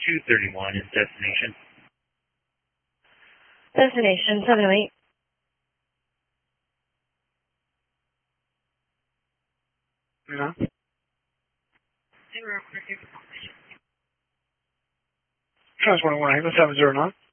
231 is destination. Destination 708. No. Trans 101, Haven 709.